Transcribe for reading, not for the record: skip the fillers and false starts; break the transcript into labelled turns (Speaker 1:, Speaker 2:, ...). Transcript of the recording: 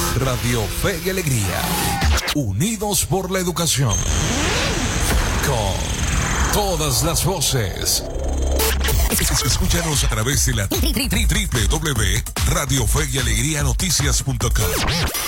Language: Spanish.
Speaker 1: Radio Fe y Alegría. Unidos por la educación. Con todas las voces. Escúchanos a través de la www.radiofeyalegrianoticias.com.